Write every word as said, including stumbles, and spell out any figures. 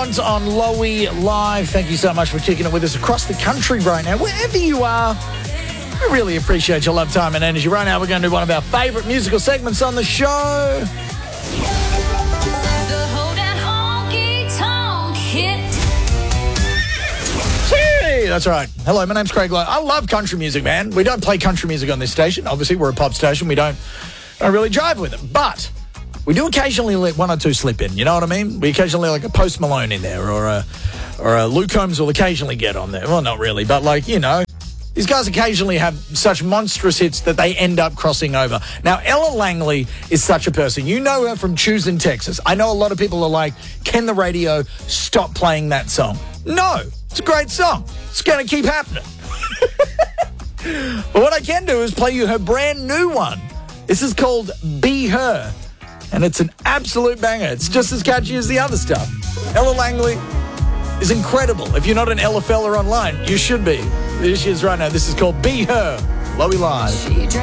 Want on Lowy Live. Thank you so much for kicking it with us across the country right now. Wherever you are, we really appreciate your love, time and energy. Right now, we're going to do one of our favourite musical segments on the show. The Hold and Honky Tonk Hit. Hey, that's right. Hello, my name's Craig Lowe. I love country music, man. We don't play country music on this station. Obviously, we're a pop station. We don't, don't really drive with it. But we do occasionally let one or two slip in. You know what I mean? We occasionally like a Post Malone in there, or a, or a Luke Combs will occasionally get on there. Well, not really, but like, you know, these guys occasionally have such monstrous hits that they end up crossing over. Now, Ella Langley is such a person. You know her from Choosing Texas. I know a lot of people are like, can the radio stop playing that song? No, it's a great song. It's going to keep happening. But what I can do is play you her brand new one. This is called Be Her, and it's an absolute banger. It's just as catchy as the other stuff. Ella Langley is incredible. If you're not an Ella fella online, you should be. Here she is right now. This is called Be Her. Lowy Live. She drank